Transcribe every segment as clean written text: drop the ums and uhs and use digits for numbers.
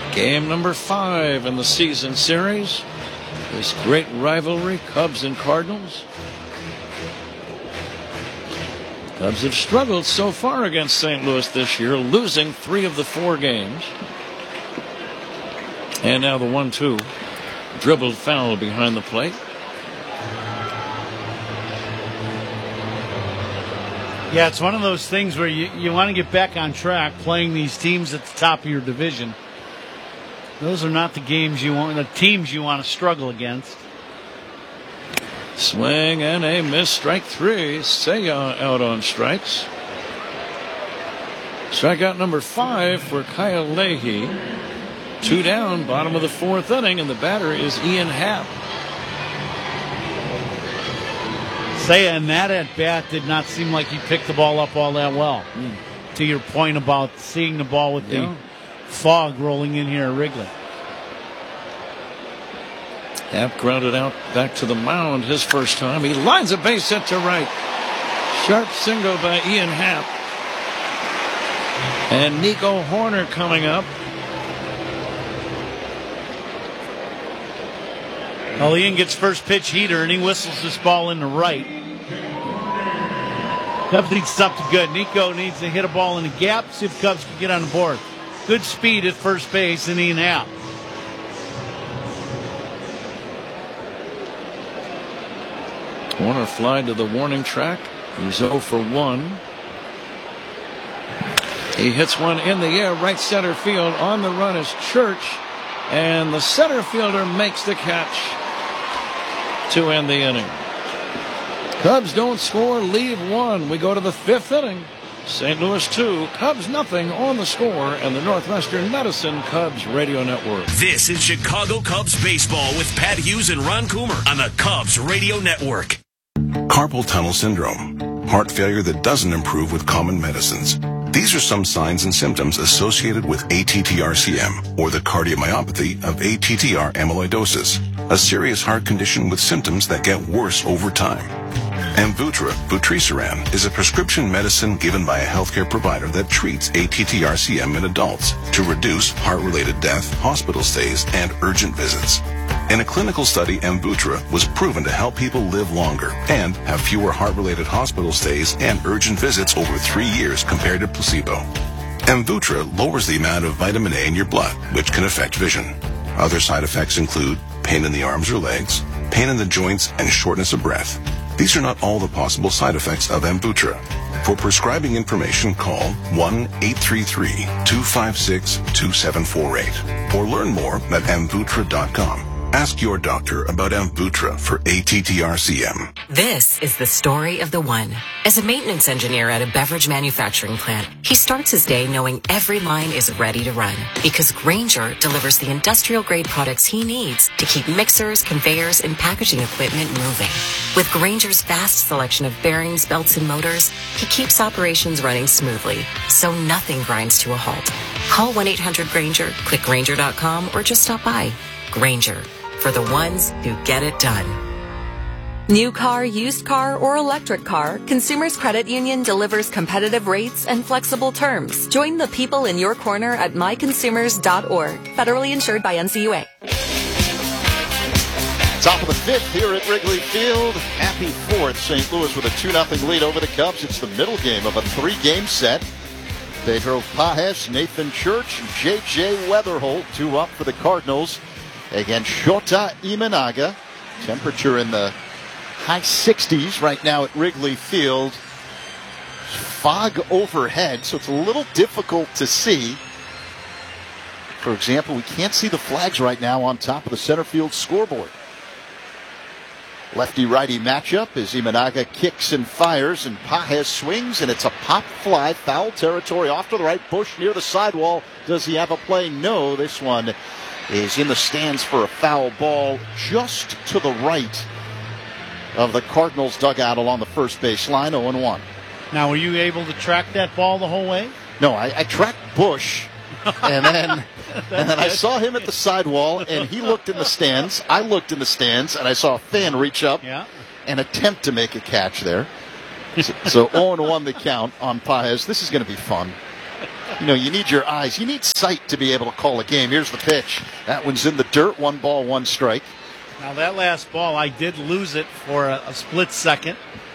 Game number 5 in the season series. This great rivalry, Cubs and Cardinals. Cubs have struggled so far against St. Louis this year, losing 3 of the 4 games. And now the 1-2. Dribbled foul behind the plate. Yeah, it's one of those things where you want to get back on track playing these teams at the top of your division. Those are not the teams you want to struggle against. Swing and a miss. Strike 3. Seiya out on strikes. Strikeout number 5 for Kyle Leahy. 2 down, bottom of the 4th inning, and the batter is Ian Happ. Seiya in that at bat did not seem like he picked the ball up all that well. To your point about seeing the ball with the fog rolling in here at Wrigley. Happ grounded out back to the mound his first time. He lines a base hit to right. Sharp single by Ian Happ. And Nico Horner coming up. Well, Ian gets first pitch heater, and he whistles this ball into right. Cubs need something good. Nico needs to hit a ball in the gap, see if Cubs can get on the board. Good speed at first base, and Ian Happ. Horner fly to the warning track. He's 0 for 1. He hits one in the air, right center field. On the run is Church, and the center fielder makes the catch to end the inning. Cubs don't score, leave 1. We go to the 5th inning. St. Louis 2, Cubs nothing on the score, and the Northwestern Medicine Cubs Radio Network. This is Chicago Cubs baseball with Pat Hughes and Ron Coomer on the Cubs Radio Network. Carpal tunnel syndrome, heart failure that doesn't improve with common medicines. These are some signs and symptoms associated with ATTR-CM, or the cardiomyopathy of ATTR amyloidosis, a serious heart condition with symptoms that get worse over time. Amvuttra, vutrisiran, is a prescription medicine given by a healthcare provider that treats ATTR-CM in adults to reduce heart-related death, hospital stays, and urgent visits. In a clinical study, Amvuttra was proven to help people live longer and have fewer heart-related hospital stays and urgent visits over 3 years compared to placebo. Amvuttra lowers the amount of vitamin A in your blood, which can affect vision. Other side effects include pain in the arms or legs, pain in the joints, and shortness of breath. These are not all the possible side effects of Amvuttra. For prescribing information, call 1-833-256-2748 or learn more at amvuttra.com. Ask your doctor about Amvuttra for ATTR-CM. This is the story of the one. As a maintenance engineer at a beverage manufacturing plant, he starts his day knowing every line is ready to run because Grainger delivers the industrial-grade products he needs to keep mixers, conveyors, and packaging equipment moving. With Grainger's vast selection of bearings, belts, and motors, he keeps operations running smoothly, so nothing grinds to a halt. Call 1-800-GRAINGER, click Grainger.com, or just stop by. Grainger, for the ones who get it done. New car, used car, or electric car, Consumers Credit Union delivers competitive rates and flexible terms. Join the people in your corner at myconsumers.org. Federally insured by NCUA. Top of the 5th here at Wrigley Field. Happy 4th. St. Louis with a 2-0 lead over the Cubs. It's the middle game of a 3-game set. Pedro Pages, Nathan Church, J.J. Weatherholt, 2 up for the Cardinals against Shota Imanaga. Temperature in the high 60s right now at Wrigley Field. Fog overhead, so it's a little difficult to see. For example, we can't see the flags right now on top of the center field scoreboard. Lefty-righty matchup as Imanaga kicks and fires, and Pages swings, and it's a pop fly, foul territory off to the right, Bush near the sidewall. Does he have a play? No, this one is in the stands for a foul ball just to the right of the Cardinals dugout along the first base line, 0-1. Now, were you able to track that ball the whole way? No, I tracked Bush, and then I saw him at the sidewall, and he looked in the stands. I looked in the stands, and I saw a fan reach up and attempt to make a catch there. So 0-1 the count on Pages. This is going to be fun. You need your eyes. You need sight to be able to call a game. Here's the pitch. That one's in the dirt. 1 ball, 1 strike. Now, that last ball, I did lose it for a split second.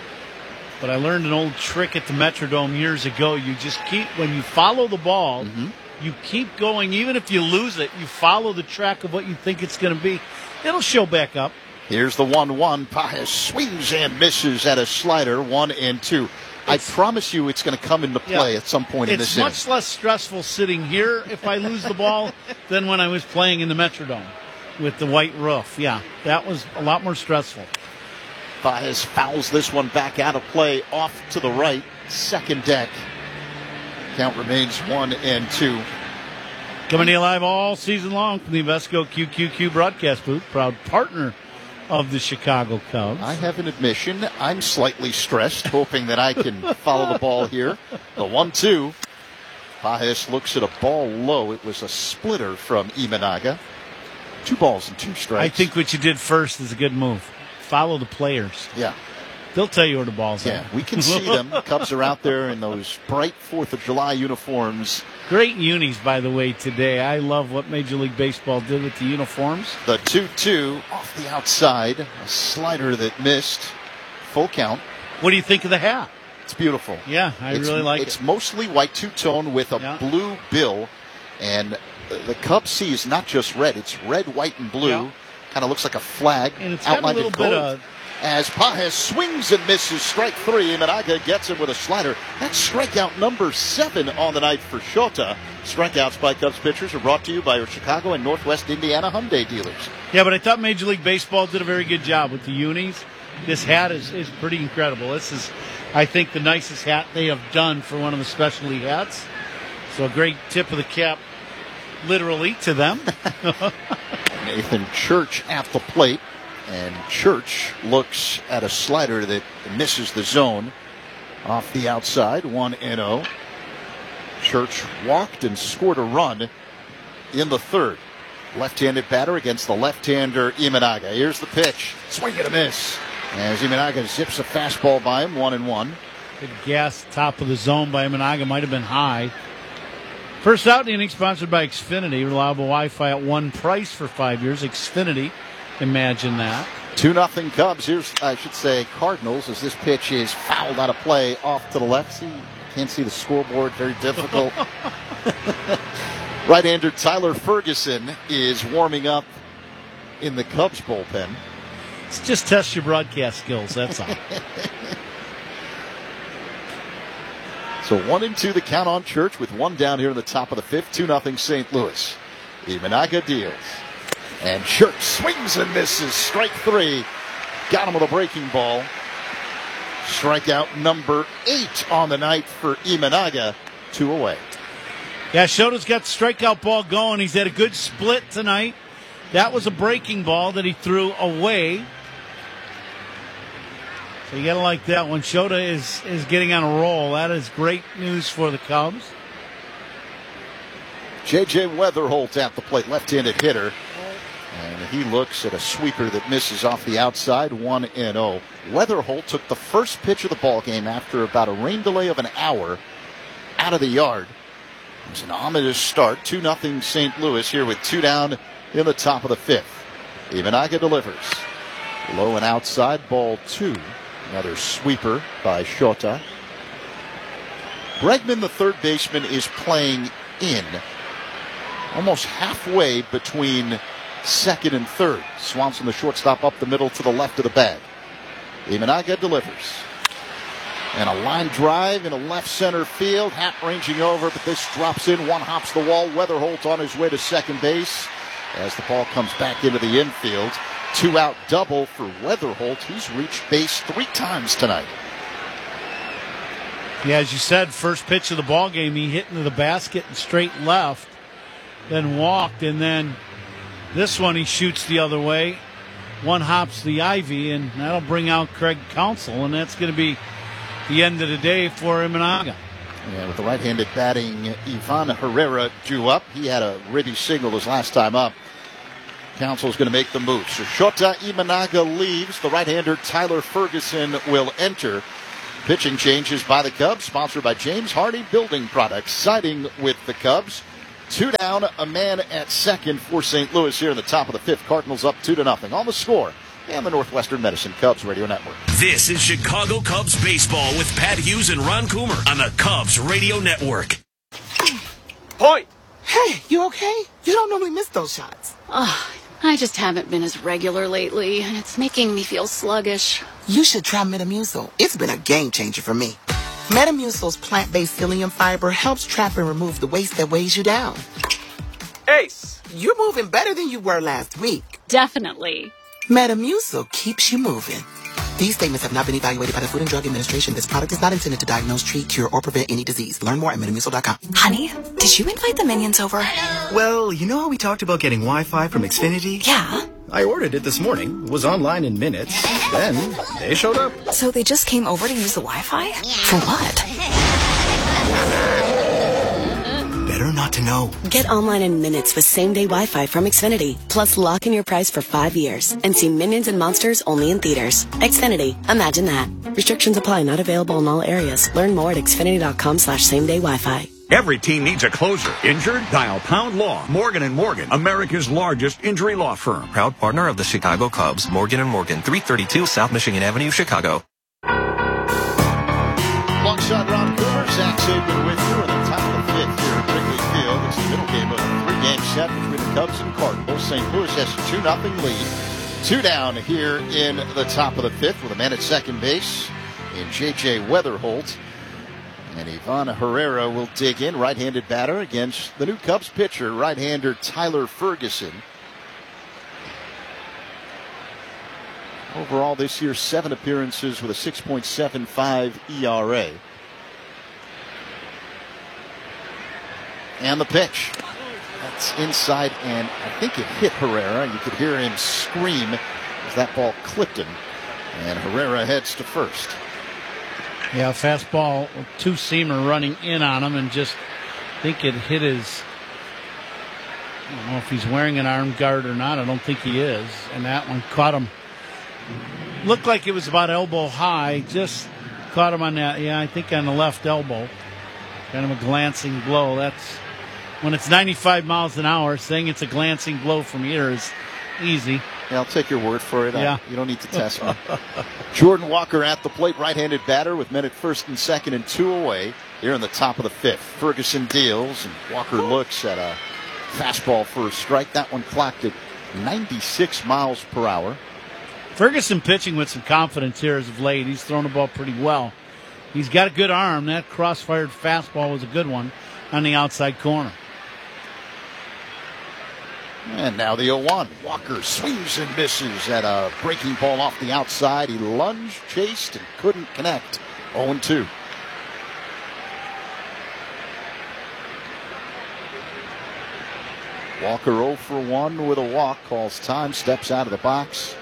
But I learned an old trick at the Metrodome years ago. You just keep, when you follow the ball, you keep going. Even if you lose it, you follow the track of what you think it's going to be. It'll show back up. Here's the 1-1. Pages swings and misses at a slider. 1-2. I promise you it's going to come into play at some point in this inning. It's much less stressful sitting here if I lose the ball than when I was playing in the Metrodome with the white roof. Yeah, that was a lot more stressful. Pages fouls this one back out of play off to the right. Second deck. Count remains 1-2. Coming to you live all season long from the Invesco QQQ broadcast booth, proud partner of the Chicago Cubs. I have an admission. I'm slightly stressed, hoping that I can follow the ball here. The 1-2. Pages looks at a ball low. It was a splitter from Imanaga. 2 balls and 2 strikes. I think what you did first is a good move. Follow the players. Yeah. They'll tell you where the ball's at. Yeah, we can see them. The Cubs are out there in those bright 4th of July uniforms. Great unis, by the way, today. I love what Major League Baseball did with the uniforms. The 2-2 off the outside. A slider that missed. Full count. What do you think of the hat? It's beautiful. Yeah, I really like it. It's mostly white two-tone with a blue bill. And the Cubs see is not just red. It's red, white, and blue. Yeah. Kind of looks like a flag and it's got outlined a little in gold. bit of... As Pages swings and misses, strike 3. Imanaga gets him with a slider. That's strikeout number 7 on the night for Shota. Strikeouts by Cubs pitchers are brought to you by your Chicago and Northwest Indiana Hyundai dealers. Yeah, but I thought Major League Baseball did a very good job with the unis. This hat is pretty incredible. This is, I think, the nicest hat they have done for one of the specialty hats. So a great tip of the cap, literally, to them. Nathan Church at the plate. And Church looks at a slider that misses the zone off the outside. 1-0. Church walked and scored a run in the 3rd. Left-handed batter against the left-hander Imanaga. Here's the pitch. Swing and a miss. As Imanaga zips a fastball by him. 1-1. Good gas top of the zone by Imanaga. Might have been high. First out in the inning, sponsored by Xfinity. Reliable Wi-Fi at one price for 5 years. Xfinity. Imagine that. 2-0 Cubs. Here's, I should say, Cardinals, as this pitch is fouled out of play off to the left. See, can't see the scoreboard. Very difficult. Right-hander Tyler Ferguson is warming up in the Cubs bullpen. Let's just test your broadcast skills, that's all. So 1-2 the count on Church with 1 down here in the top of the 5th. 2-0 St. Louis. Imanaga deals. And Church swings and misses. Strike 3. Got him with a breaking ball. Strikeout number 8 on the night for Imanaga. 2 away. Yeah, Shota's got the strikeout ball going. He's had a good split tonight. That was a breaking ball that he threw away. So you got to like that one. Shota is getting on a roll. That is great news for the Cubs. J.J. Weatherholt at the plate, left-handed hitter. And he looks at a sweeper that misses off the outside, 1-0. Weatherholt took the first pitch of the ball game after about a rain delay of an hour out of the yard. It was an ominous start, 2-0 St. Louis here with 2 down in the top of the 5th. Imanaga delivers. Low and outside, ball 2. Another sweeper by Shota. Bregman, the third baseman, is playing in almost halfway between second and third. Swanson, the shortstop, up the middle to the left of the bag. Imanaga delivers. And a line drive in a left center field. Hat ranging over, but this drops in. One hops the wall. Weatherholt on his way to second base as the ball comes back into the infield. 2-out double for Weatherholt. He's reached base 3 times tonight. Yeah, as you said, first pitch of the ball game, he hit into the basket and straight left, then walked, and then this one he shoots the other way. One hops the ivy, and that'll bring out Craig Counsell, and that's going to be the end of the day for Imanaga. Yeah, with the right-handed batting, Ivan Herrera drew up. He had a ribby single his last time up. Counsell's going to make the move. So Shota Imanaga leaves. The right-hander Tyler Ferguson will enter. Pitching changes by the Cubs, sponsored by James Hardy Building Products, siding with the Cubs. 2 down, a man at second for St. Louis here in the top of the fifth. Cardinals up 2-0 on the score and the Northwestern Medicine Cubs Radio Network. This is Chicago Cubs baseball with Pat Hughes and Ron Coomer on the Cubs Radio Network. Hoy! Hey, you okay? You don't normally miss those shots. I just haven't been as regular lately, and it's making me feel sluggish. You should try Metamucil. It's been a game changer for me. Metamucil's plant-based psyllium fiber helps trap and remove the waste that weighs you down. Ace, you're moving better than you were last week. Definitely. Metamucil keeps you moving. These statements have not been evaluated by the Food and Drug Administration. This product is not intended to diagnose, treat, cure, or prevent any disease. Learn more at Metamucil.com. Honey, did you invite the minions over? Well, you know how we talked about getting Wi-Fi from Xfinity? Yeah. I ordered it this morning, was online in minutes, then they showed up. So they just came over to use the Wi-Fi? For what? Better not to know. Get online in minutes with same-day Wi-Fi from Xfinity. Plus, lock in your price for 5 years and see Minions and Monsters only in theaters. Xfinity. Imagine that. Restrictions apply. Not available in all areas. Learn more at xfinity.com/same-day Wi-Fi. Every team needs a closer. Injured? Dial Pound Law. Morgan & Morgan, America's largest injury law firm. Proud partner of the Chicago Cubs. Morgan & Morgan, 332 South Michigan Avenue, Chicago. Long shot, Ron Coomer. Zach Sabin with you in the top of the fifth here at Wrigley Field. It's the middle game of a 3-game set between the Cubs and Cardinals. St. Louis has a 2-0 lead. 2 down here in the top of the fifth with a man at second base in J.J. Weatherholt. And Ivan Herrera will dig in, right-handed batter against the new Cubs pitcher, right-hander Tyler Ferguson. Overall this year, 7 appearances with a 6.75 ERA. And the pitch. That's inside, and I think it hit Herrera. You could hear him scream as that ball clipped him. And Herrera heads to first. Yeah, fastball, two-seamer running in on him, and just think it hit his, I don't know if he's wearing an arm guard or not. I don't think he is. And that one caught him. Looked like it was about elbow high. Just caught him on that, I think on the left elbow. Kind of a glancing blow. That's when it's 95 miles an hour, saying it's a glancing blow from here is easy. Yeah, I'll take your word for it. Yeah. You don't need to test me. Jordan Walker at the plate, right-handed batter with men at first and second and 2 away here in the top of the fifth. Ferguson deals, and Walker looks at a fastball for a strike. That one clocked at 96 miles per hour. Ferguson pitching with some confidence here as of late. He's thrown the ball pretty well. He's got a good arm. That cross-fired fastball was a good one on the outside corner. And now the 0-1. Walker swings and misses at a breaking ball off the outside. He lunged, chased, and couldn't connect. 0-2. Walker 0 for 1 with a walk. Calls time, steps out of the box.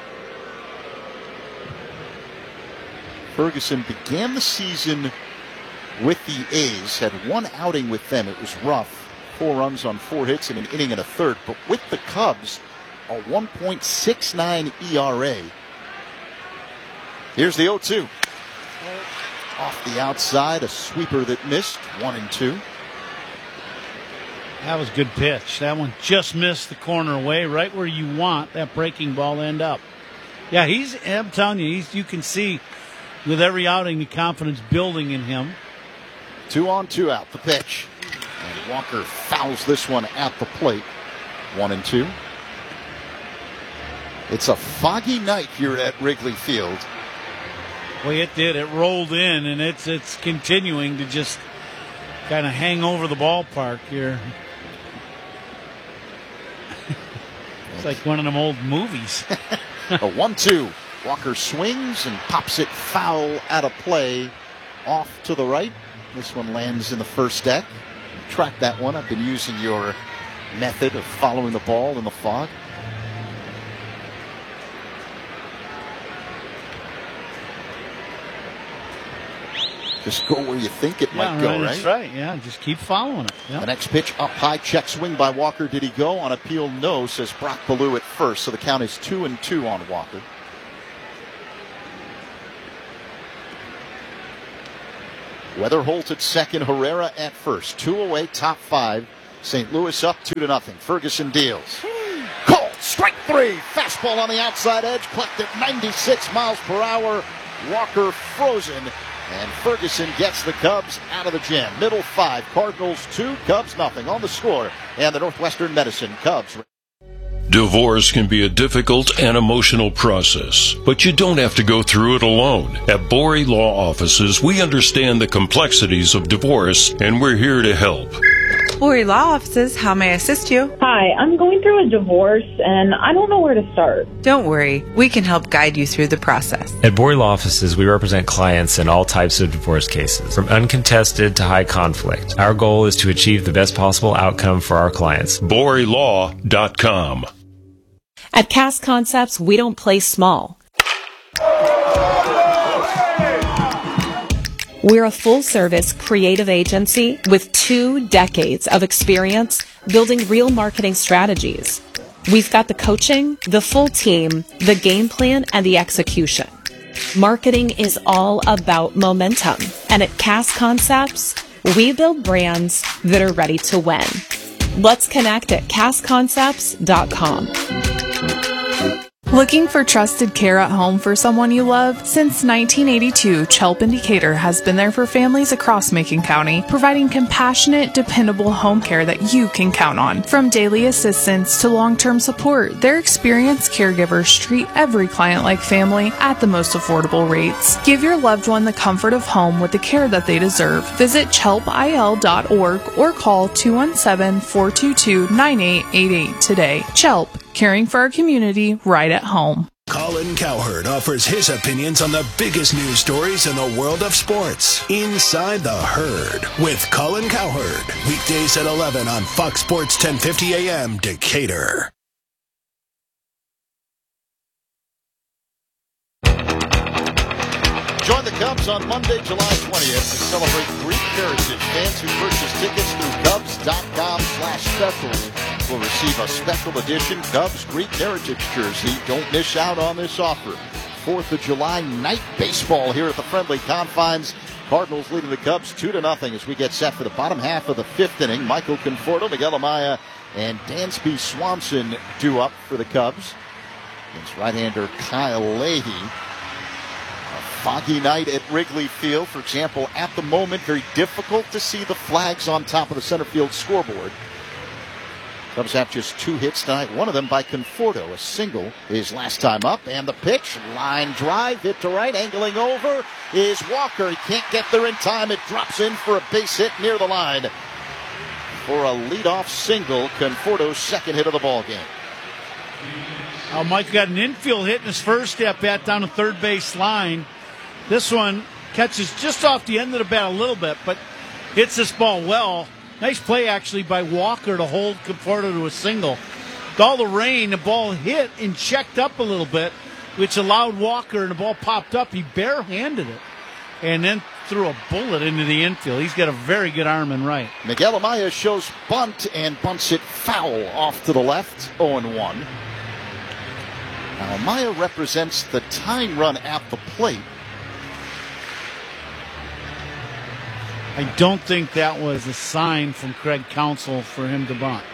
Ferguson began the season with the A's, had one outing with them. It was rough. 4 runs on 4 hits in an inning and a third. But with the Cubs, a 1.69 ERA. Here's the 0-2. Off the outside, a sweeper that missed. 1-2. That was a good pitch. That one just missed the corner away, right where you want that breaking ball to end up. Yeah, I'm telling you, you can see with every outing the confidence building in him. 2 on, 2 out. The pitch. And Walker fouls this one at the plate. 1-2. It's a foggy night here at Wrigley Field. Well, it did. It rolled in, and it's continuing to just kind of hang over the ballpark here. It's like one of them old movies. A 1-2. Walker swings and pops it foul out of play off to the right. This one lands in the first deck. Track that one. I've been using your method of following the ball in the fog. Just go where you think it might go, right? That's right. Yeah, just keep following it. Yep. The next pitch up high, check swing by Walker. Did he go? On appeal, no, says Brock Ballou at first. So the count is 2-2 on Walker. Weatherholt at second, Herrera at first. 2 away, top 5. St. Louis up 2-0. Ferguson deals. Called, strike 3. Fastball on the outside edge, plucked at 96 miles per hour. Walker frozen, and Ferguson gets the Cubs out of the jam. Middle 5, Cardinals 2, Cubs nothing on the score. And the Northwestern Medicine Cubs. Divorce can be a difficult and emotional process, but you don't have to go through it alone. At Borey Law Offices, we understand the complexities of divorce, and we're here to help. Borey Law Offices, how may I assist you? Hi, I'm going through a divorce, and I don't know where to start. Don't worry, we can help guide you through the process. At Borey Law Offices, we represent clients in all types of divorce cases, from uncontested to high conflict. Our goal is to achieve the best possible outcome for our clients. BoreyLaw.com. At Cast Concepts, we don't play small. We're a full-service creative agency with 2 decades of experience building real marketing strategies. We've got the coaching, the full team, the game plan, and the execution. Marketing is all about momentum. And at Cast Concepts, we build brands that are ready to win. Let's connect at castconcepts.com. Looking for trusted care at home for someone you love? Since 1982, Chelp in Decatur has been there for families across Macon County, providing compassionate, dependable home care that you can count on. From daily assistance to long-term support, their experienced caregivers treat every client like family at the most affordable rates. Give your loved one the comfort of home with the care that they deserve. Visit chelpil.org or call 217-422-9888 today. Chelp, caring for our community right at home. Colin Cowherd offers his opinions on the biggest news stories in the world of sports. Inside the Herd with Colin Cowherd. Weekdays at 11 on Fox Sports 1050 AM Decatur. Join the Cubs on Monday, July 20th to celebrate Greek heritage. Fans who purchase tickets through Cubs.com/specials will receive a special edition Cubs Greek heritage jersey. Don't miss out on this offer. 4th of July night baseball here at the friendly confines. Cardinals leading the Cubs 2-0 as we get set for the bottom half of the 5th inning. Michael Conforto, Miguel Amaya, and Dansby Swanson due up for the Cubs against right-hander Kyle Leahy. Foggy night at Wrigley Field, for example, at the moment, very difficult to see the flags on top of the center field scoreboard. Cubs have just 2 hits tonight, one of them by Conforto, a single his last time up, and the pitch, line drive, hit to right, angling over is Walker. He can't get there in time. It drops in for a base hit near the line for a leadoff single, Conforto's second hit of the ball game. Mike got an infield hit in his first at-bat down the third base line. This one catches just off the end of the bat a little bit, but hits this ball well. Nice play, actually, by Walker to hold Conforto to a single. With all the rain, the ball hit and checked up a little bit, which allowed Walker, and the ball popped up. He barehanded it and then threw a bullet into the infield. He's got a very good arm and right. Miguel Amaya shows bunt and bunts it foul off to the left, 0-1. Now, Amaya represents the tying run at the plate. I don't think that was a sign from Craig Counsell for him to bunt.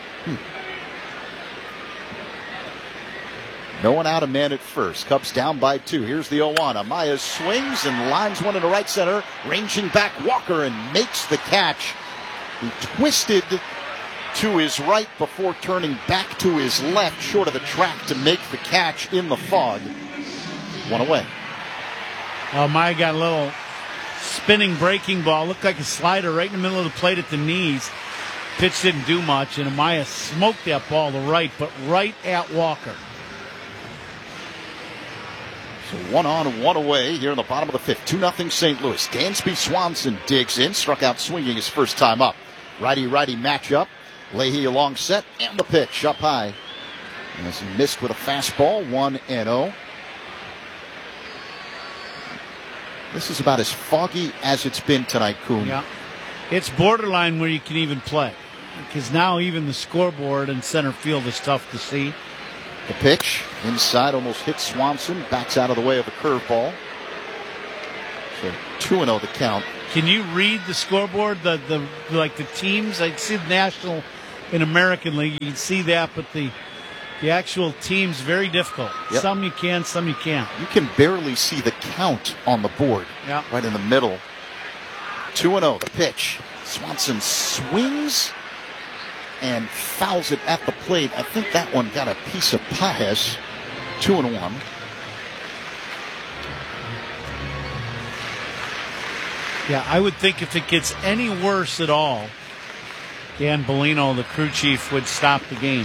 No one out, a man at first. Cubs down by 2. Here's the 0-1. Amaya swings and lines one into right center. Ranging back Walker and makes the catch. He twisted to his right before turning back to his left, short of the track to make the catch in the fog. 1 away. Amaya got a little spinning breaking ball, looked like a slider right in the middle of the plate at the knees. Pitch didn't do much, and Amaya smoked that ball to right, but right at Walker. So 1 on, 1 away here in the bottom of the 5th. 2-0 St. Louis. Dansby Swanson digs in, struck out swinging his first time up. Righty-righty matchup. Leahy along set, and the pitch up high. As he missed with a fastball, 1-0. This is about as foggy as it's been tonight, Kuhn. Yeah. It's borderline where you can even play, because now even the scoreboard and center field is tough to see. The pitch inside almost hits Swanson, backs out of the way of a curveball. So 2-0 the count Can you read the scoreboard? The teams? I see the National and American League. You can see that, but the actual teams very difficult. Yep. Some you can, some you can't. You can barely see the count on the board. Yeah. Right in the middle. 2-0. The pitch. Swanson swings and fouls it at the plate. I think that one got a piece of Pages. 2-1. Yeah, I would think if it gets any worse at all, Dan Bellino, the crew chief, would stop the game.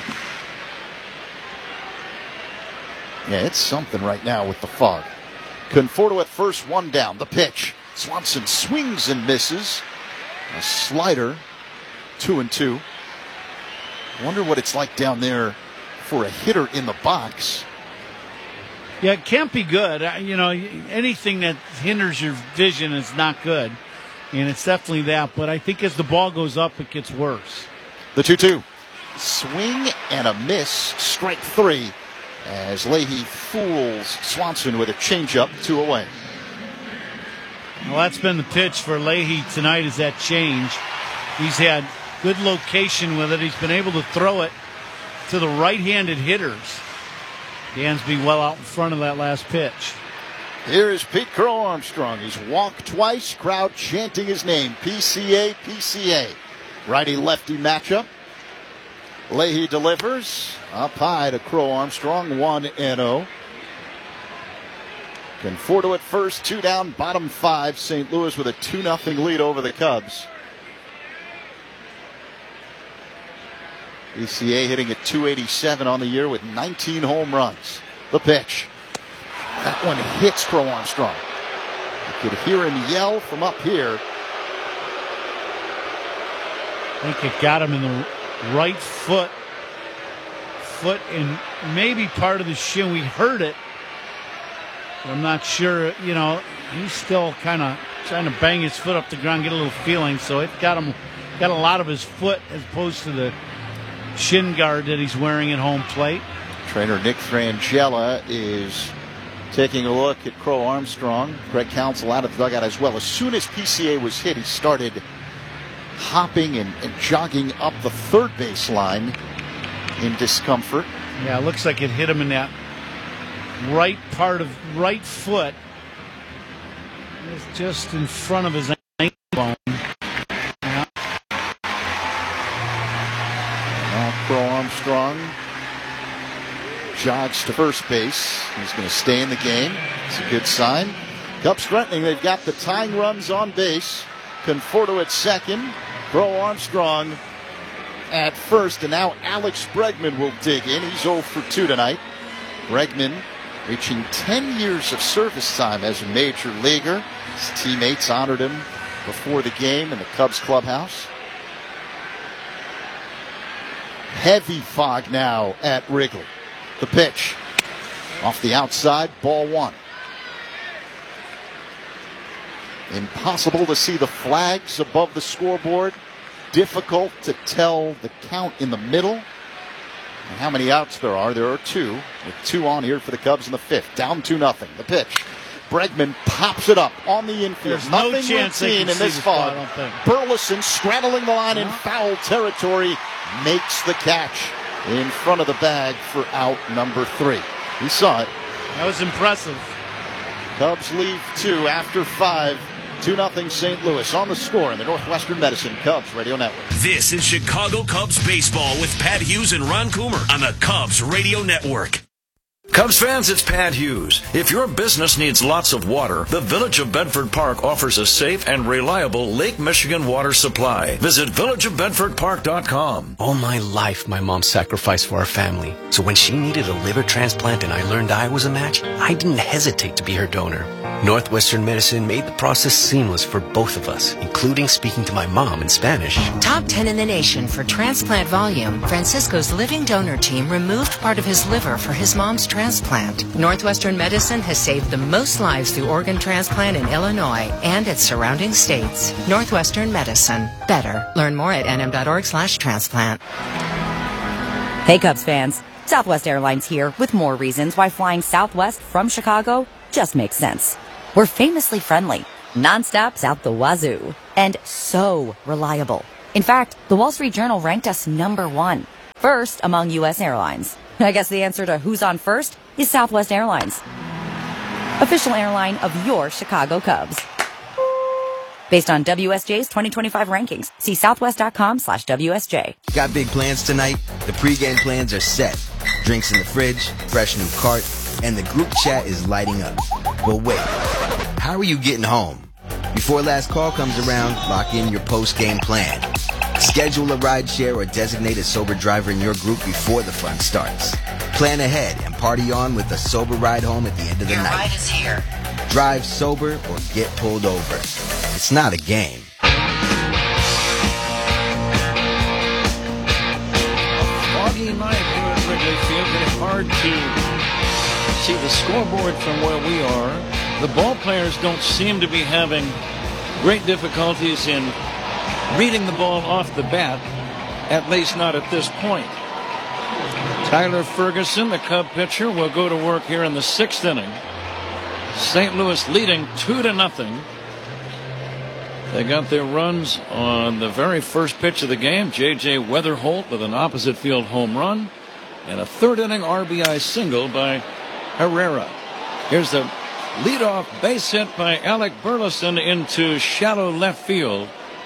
Yeah, it's something right now with the fog. Conforto at first, one down. The pitch. Swanson swings and misses. A slider. 2-2. Wonder what it's like down there for a hitter in the box. Yeah, it can't be good. Anything that hinders your vision is not good. And it's definitely that. But I think as the ball goes up, it gets worse. The 2-2. Swing and a miss. Strike 3. As Leahy fools Swanson with a changeup, 2 away. Well, that's been the pitch for Leahy tonight, is that change. He's had good location with it. He's been able to throw it to the right-handed hitters. Dansby well out in front of that last pitch. Here is Pete Crow Armstrong. He's walked twice, crowd chanting his name. PCA, PCA. Righty-lefty matchup. Leahy delivers up high to Crow Armstrong, 1-0. Conforto at first, 2 down, bottom 5. St. Louis with a 2-0 lead over the Cubs. PCA hitting at .287 on the year with 19 home runs. The pitch. That one hits Crow Armstrong. You could hear him yell from up here. I think it got him in the right foot and maybe part of the shin. We heard it. I'm not sure. He's still kind of trying to bang his foot up the ground, get a little feeling. So it got a lot of his foot as opposed to the shin guard that he's wearing at home plate. Trainer Nick Frangella is taking a look at Crow Armstrong. Greg Counsell out of the dugout as well. As soon as PCA was hit, he started hopping and jogging up the third base line in discomfort. Yeah, it looks like it hit him in that right part of right foot. It's just in front of his ankle bone. Yeah. Now Crow Armstrong jogs to first base. He's going to stay in the game. It's a good sign. Cubs threatening. They've got the tying runs on base. Conforto at second. Crow Armstrong at first. And now Alex Bregman will dig in. He's 0 for 2 tonight. Bregman reaching 10 years of service time as a major leaguer. His teammates honored him before the game in the Cubs clubhouse. Heavy fog now at Wrigley. The pitch off the outside, ball 1. Impossible to see the flags above the scoreboard. Difficult to tell the count in the middle. And how many outs there are. There are 2, with 2 on here for the Cubs in the 5th. Down 2-0. The pitch. Bregman pops it up on the infield. There's Nothing no chance routine in this fog. Burleson straddling the line in foul territory makes the catch in front of the bag for out number 3. He saw it. That was impressive. Cubs leave 2 after 5. 2-0 St. Louis on the score in the Northwestern Medicine Cubs Radio Network. This is Chicago Cubs baseball with Pat Hughes and Ron Coomer on the Cubs Radio Network. Cubs fans, it's Pat Hughes. If your business needs lots of water, the Village of Bedford Park offers a safe and reliable Lake Michigan water supply. Visit villageofbedfordpark.com. All my life, my mom sacrificed for our family. So when she needed a liver transplant and I learned I was a match, I didn't hesitate to be her donor. Northwestern Medicine made the process seamless for both of us, including speaking to my mom in Spanish. Top 10 in the nation for transplant volume, Francisco's living donor team removed part of his liver for his mom's transplant. Northwestern Medicine has saved the most lives through organ transplant in Illinois and its surrounding states. Northwestern Medicine. Better. Learn more at nm.org/transplant. Hey Cubs fans, Southwest Airlines here with more reasons why flying Southwest from Chicago just makes sense. We're famously friendly, nonstops out the wazoo, and so reliable. In fact, the Wall Street Journal ranked us #1, first among U.S. airlines. I guess the answer to who's on first is Southwest Airlines, official airline of your Chicago Cubs. Based on WSJ's 2025 rankings, see southwest.com/WSJ. Got big plans tonight? The pregame plans are set. Drinks in the fridge, fresh new cart, and the group chat is lighting up. But wait, how are you getting home? Before last call comes around, lock in your post-game plan. Schedule a ride share or designate a sober driver in your group before the fun starts. Plan ahead and party on with a sober ride home at the end of the night. Your ride is here. Drive sober or get pulled over. It's not a game. Foggy night here at Wrigley Field. It's hard to see the scoreboard from where we are. The ball players don't seem to be having great difficulties in reading the ball off the bat, at least not at this point. Tyler Ferguson, the Cub pitcher, will go to work here in the 6th inning. St. Louis leading 2-0. They got their runs on the very first pitch of the game. J.J. Weatherholt with an opposite field home run and a 3rd inning RBI single by Herrera. Here's the leadoff base hit by Alec Burleson into shallow left field.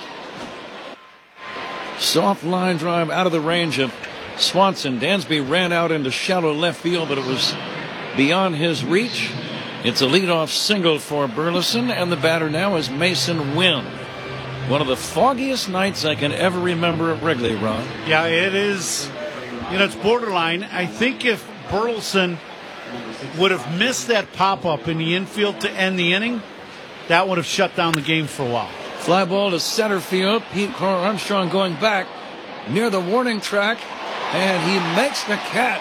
Soft line drive out of the range of Swanson. Dansby ran out into shallow left field, but it was beyond his reach. It's a leadoff single for Burleson, and the batter now is Mason Wynn. One of the foggiest nights I can ever remember at Wrigley, Ron. Yeah, it is. You know, it's borderline. I think if Burleson would have missed that pop-up in the infield to end the inning, that would have shut down the game for a while. Fly ball to center field. Pete Crow Armstrong going back near the warning track, and he makes the catch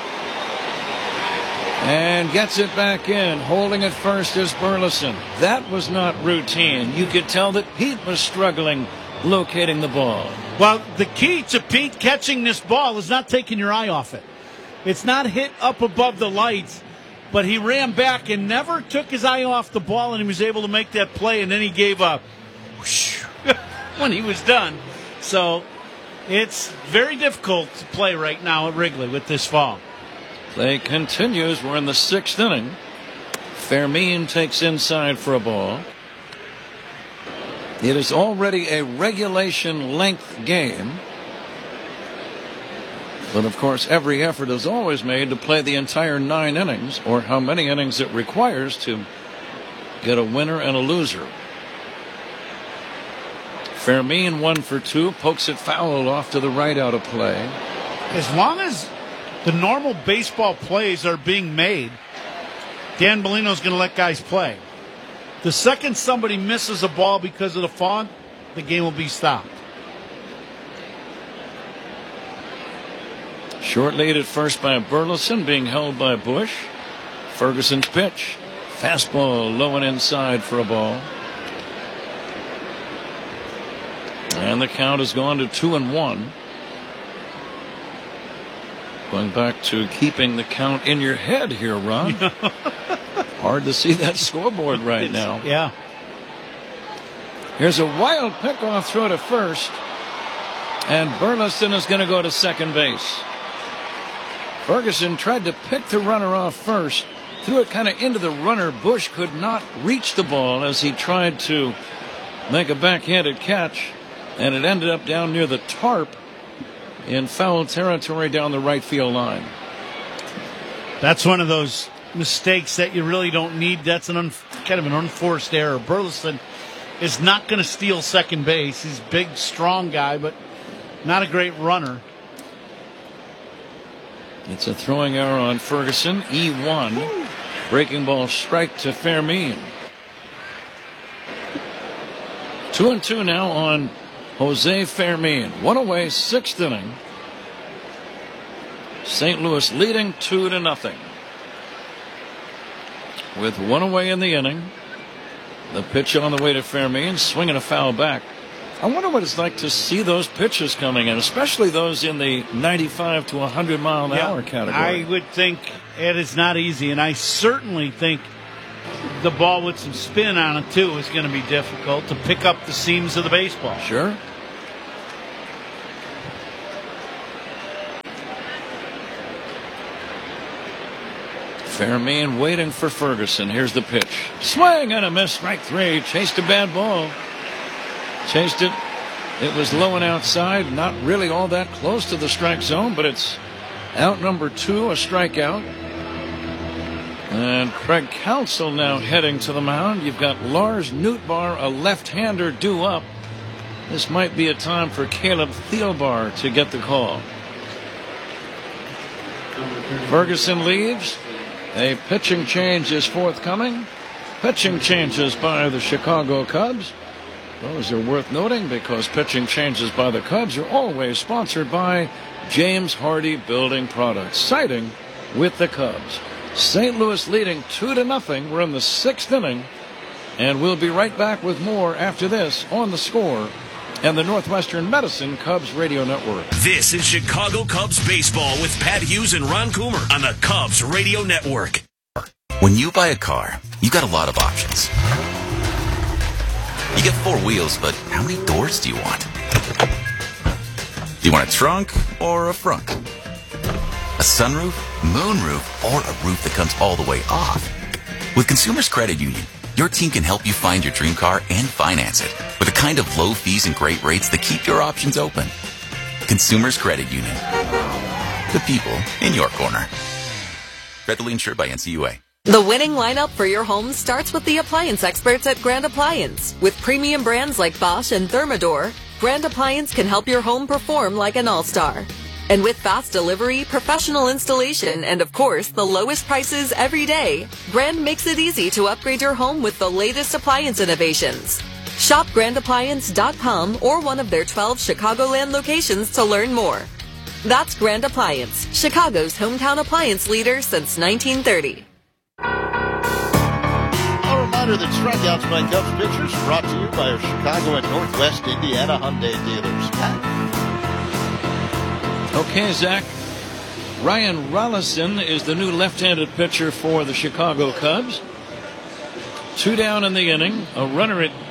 and gets it back in. Holding at first is Burleson. That was not routine. You could tell that Pete was struggling locating the ball. Well, the key to Pete catching this ball is not taking your eye off it. It's not hit up above the lights, but he ran back and never took his eye off the ball, and he was able to make that play, and then he gave a whoosh when he was done. So it's very difficult to play right now at Wrigley with this fall. Play continues. We're in the 6th inning. Fermin takes inside for a ball. It is already a regulation length game. But, of course, every effort is always made to play the entire 9 innings, or how many innings it requires to get a winner and a loser. Fermin 1 for 2, pokes it foul off to the right out of play. As long as the normal baseball plays are being made, Dan Bellino's going to let guys play. The second somebody misses a ball because of the fog, the game will be stopped. Short lead at first by Burleson, being held by Bush. Ferguson's pitch. Fastball low and inside for a ball. And the count has gone to 2-1. Going back to keeping the count in your head here, Ron. Hard to see that scoreboard right now. Yeah. Here's a wild pickoff throw to first. And Burleson is going to go to second base. Ferguson tried to pick the runner off first. Threw it kind of into the runner. Bush could not reach the ball as he tried to make a backhanded catch. And it ended up down near the tarp in foul territory down the right field line. That's one of those mistakes that you really don't need. That's kind of an unforced error. Burleson is not going to steal second base. He's a big, strong guy, but not a great runner. It's a throwing error on Ferguson. E1. Breaking ball strike to Fermin. 2-2 now on Jose Fermin. One away, 6th inning. St. Louis leading 2-0. With one away in the inning. The pitch on the way to Fermin, swinging a foul back. I wonder what it's like to see those pitches coming in, especially those in the 95 to 100 mile an hour category. I would think it is not easy, and I certainly think the ball with some spin on it, too, is going to be difficult to pick up the seams of the baseball. Sure. Fairmean waiting for Ferguson. Here's the pitch. Swing and a miss. Strike 3. Chased a bad ball. Chased it. It was low and outside. Not really all that close to the strike zone, but it's out number 2, a strikeout. And Craig Counsell now heading to the mound. You've got Lars Nootbaar, a left-hander, due up. This might be a time for Caleb Thielbar to get the call. Ferguson leaves. A pitching change is forthcoming. Pitching changes by the Chicago Cubs. Those are worth noting because pitching changes by the Cubs are always sponsored by James Hardy Building Products. Siding with the Cubs. St. Louis leading 2-0. We're in the 6th inning. And we'll be right back with more after this on The Score and the Northwestern Medicine Cubs Radio Network. This is Chicago Cubs baseball with Pat Hughes and Ron Coomer on the Cubs Radio Network. When you buy a car, you got a lot of options. You get 4 wheels, but how many doors do you want? Do you want a trunk or a front? A sunroof, moonroof, or a roof that comes all the way off? With Consumers Credit Union, your team can help you find your dream car and finance it with the kind of low fees and great rates that keep your options open. Consumers Credit Union. The people in your corner. Federally insured by NCUA. The winning lineup for your home starts with the appliance experts at Grand Appliance. With premium brands like Bosch and Thermador, Grand Appliance can help your home perform like an all-star. And with fast delivery, professional installation, and of course, the lowest prices every day, Grand makes it easy to upgrade your home with the latest appliance innovations. Shop GrandAppliance.com or one of their 12 Chicagoland locations to learn more. That's Grand Appliance, Chicago's hometown appliance leader since 1930. A reminder that strikeouts by Cubs pitchers brought to you by our Chicago and Northwest Indiana Hyundai dealers. Okay, Zach. Ryan Rollison is the new left-handed pitcher for the Chicago Cubs. 2 down in the inning. A runner at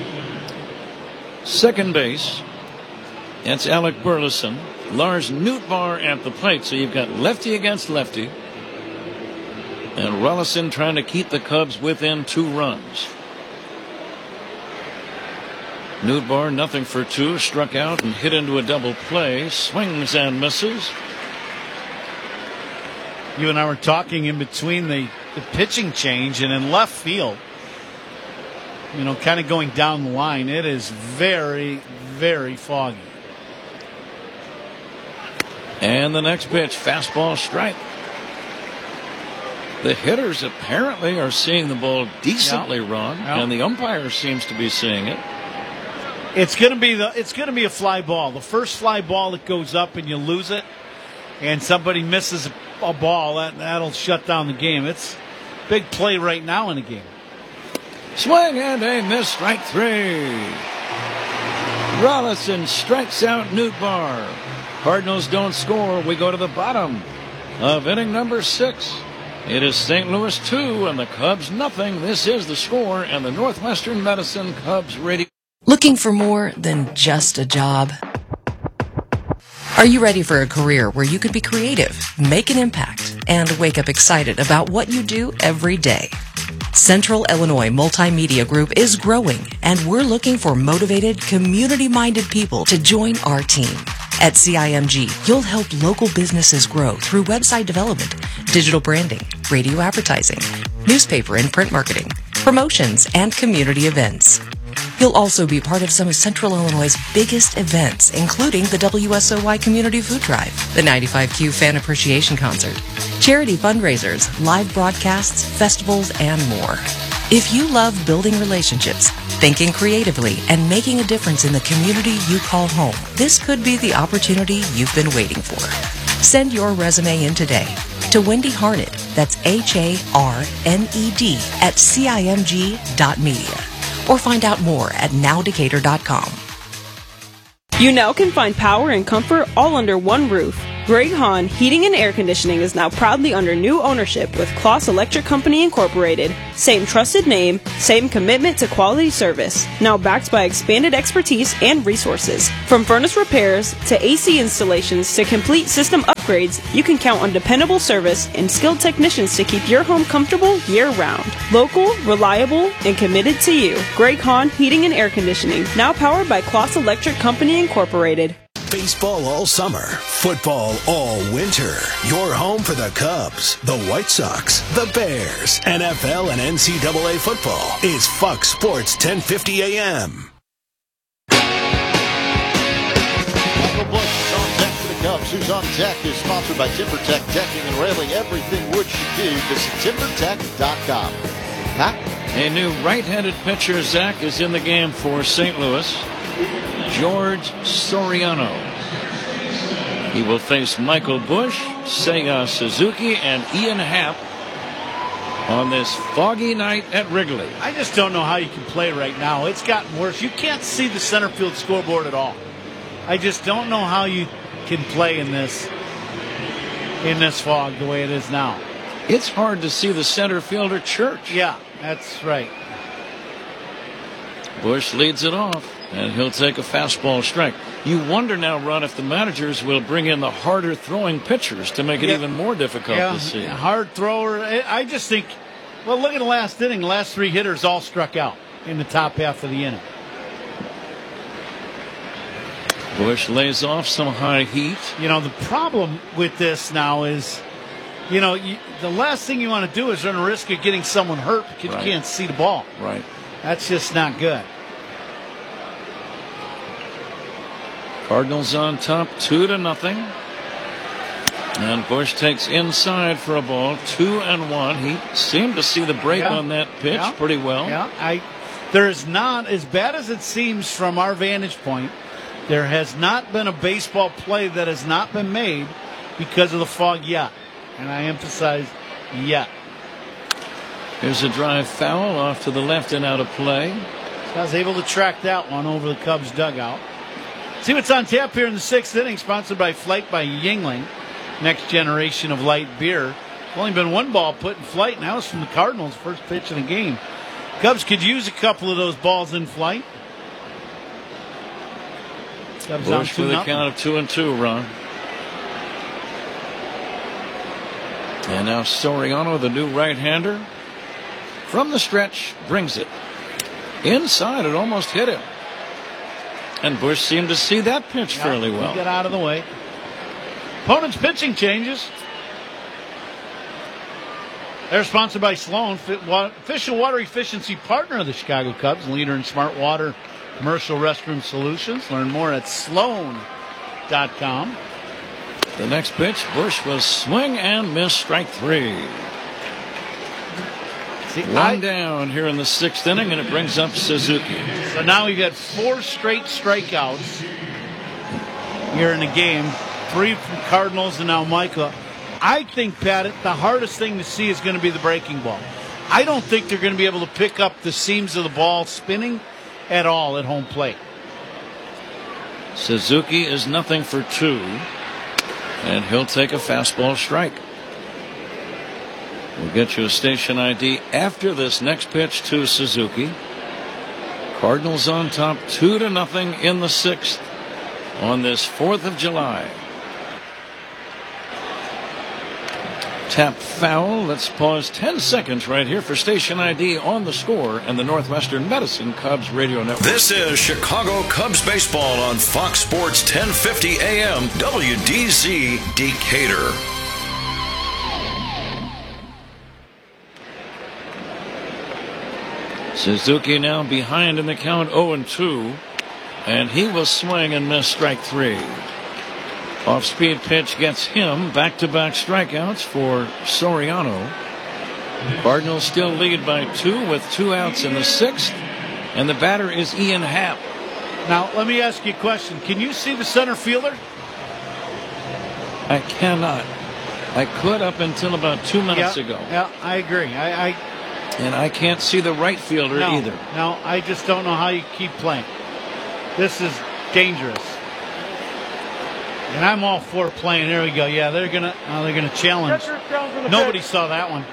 second base. That's Alec Burleson. Lars Nootbaar at the plate. So you've got lefty against lefty. And Rollison trying to keep the Cubs within 2 runs. Nootbaar, nothing for 2, struck out and hit into a double play. Swings and misses. You and I were talking in between the pitching change and in left field. You know, kind of going down the line. It is very, very foggy. And the next pitch, fastball strike. The hitters apparently are seeing the ball decently wrong, and the umpire seems to be seeing it. It's going to be a fly ball. The first fly ball that goes up and you lose it, and somebody misses a ball, that'll shut down the game. It's a big play right now in the game. Swing and a miss, strike 3. Rollison strikes out Nootbaar. Cardinals don't score. We go to the bottom of inning number 6. It is St. Louis 2 and the Cubs nothing. This is The Score and the Northwestern Medicine Cubs Radio. Looking for more than just a job? Are you ready for a career where you can be creative, make an impact, and wake up excited about what you do every day? Central Illinois Multimedia Group is growing, and we're looking for motivated, community-minded people to join our team. At CIMG, you'll help local businesses grow through website development, digital branding, radio advertising, newspaper and print marketing, promotions, and community events. You'll also be part of some of Central Illinois' biggest events, including the WSOY Community Food Drive, the 95Q Fan Appreciation Concert, charity fundraisers, live broadcasts, festivals, and more. If you love building relationships, thinking creatively, and making a difference in the community you call home, this could be the opportunity you've been waiting for. Send your resume in today to Wendy Harned, that's HARNED, at CIMG.media. Or find out more at nowdecatur.com. You now can find power and comfort all under one roof. Greg Hahn Heating and Air Conditioning is now proudly under new ownership with Kloss Electric Company Incorporated. Same trusted name, same commitment to quality service. Now backed by expanded expertise and resources. From furnace repairs to AC installations to complete system upgrades, you can count on dependable service and skilled technicians to keep your home comfortable year-round. Local, reliable, and committed to you. Greg Hahn Heating and Air Conditioning, now powered by Kloss Electric Company Incorporated. Baseball all summer, football all winter. Your home for the Cubs, the White Sox, the Bears, NFL and NCAA football is Fox Sports 1050 AM. Michael Busch is on deck for the Cubs. Who's on Deck is sponsored by TimberTech Decking and Railing. Everything wood should do. Visit TimberTech.com. Pat? A new right-handed pitcher, Zach, is in the game for St. Louis. George Soriano. He will face Michael Busch, Seiya Suzuki, and Ian Happ on this foggy night at Wrigley. I just don't know how you can play right now. It's gotten worse. You can't see the center field scoreboard at all. I just don't know how you can play in this fog the way it is now. It's hard to see the center fielder, Church. Yeah, that's right. Busch leads it off, and he'll take a fastball strike. You wonder now, Ron, if the managers will bring in the harder throwing pitchers to make it even more difficult to see. Hard thrower. I just think, well, look at the last inning. The last three hitters all struck out in the top half of the inning. Busch lays off some high heat. You know, the problem with this now is, you know, the last thing you want to do is run a risk of getting someone hurt because you can't see the ball. Right. That's just not good. Cardinals on top, 2-0. And Busch takes inside for a ball, 2-1. He seemed to see the break on that pitch pretty well. Yeah, there is not, as bad as it seems from our vantage point, there has not been a baseball play that has not been made because of the fog yet. And I emphasize yet. Here's a drive foul off to the left and out of play. So I was able to track that one over the Cubs dugout. See what's on tap here in the sixth inning, sponsored by Flight by Yuengling, next generation of light beer. Only been one ball put in flight, and that was from the Cardinals' first pitch of the game. Cubs could use a couple of those balls in flight. Cubs Busch with a count of 2-2, Ron. And now Soriano, the new right-hander, from the stretch, brings it. Inside, it almost hit him. And Busch seemed to see that pitch fairly well. He got out of the way. Opponent's pitching changes. They're sponsored by Sloan, official water efficiency partner of the Chicago Cubs, leader in smart water commercial restroom solutions. Learn more at Sloan.com. The next pitch, Busch will swing and miss, strike three. One down here in the sixth inning, and it brings up Suzuki. So now we've got 4 straight strikeouts here in the game. 3 from Cardinals and now Micah. I think, Pat, the hardest thing to see is going to be the breaking ball. I don't think they're going to be able to pick up the seams of the ball spinning at all at home plate. Suzuki is 0 for 2, and he'll take a fastball strike. We'll get you a station ID after this next pitch to Suzuki. Cardinals on top, 2-0 in the sixth on this 4th of July. Tap foul. Let's pause 10 seconds right here for station ID on the score and the Northwestern Medicine Cubs radio network. This is Chicago Cubs baseball on Fox Sports 1050 AM WDZ Decatur. Suzuki now behind in the count, 0-2, and he will swing and miss, strike three. Off-speed pitch gets him back-to-back strikeouts for Soriano. Cardinals still lead by 2 with 2 outs in the sixth, and the batter is Ian Happ. Now, let me ask you a question. Can you see the center fielder? I cannot. I could up until about 2 minutes ago. Yeah, I agree. And I can't see the right fielder either. No, I just don't know how you keep playing. This is dangerous. And I'm all for playing. There we go. Yeah, they're gonna challenge. Nobody saw that one.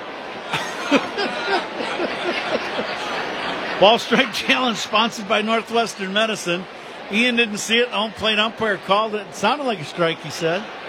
Ball strike challenge sponsored by Northwestern Medicine. Ian didn't see it. Home plate umpire called it. It sounded like a strike, he said.